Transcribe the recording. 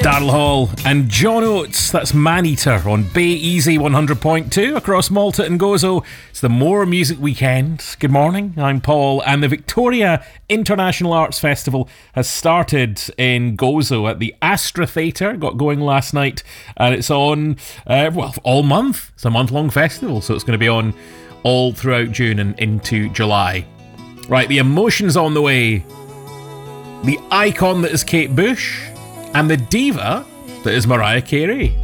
Daryl Hall and John Oates. That's Maneater on Bay Easy 100.2 across Malta and Gozo. It's the More Music Weekend. Good morning, I'm Paul, and the Victoria International Arts Festival has started in Gozo at the Astra Theatre. Got going last night, and it's on, all month. It's a month-long festival, so it's going to be on all throughout June and into July. Right, the emotion's on the way. The icon that is Kate Bush, and the diva that is Mariah Carey.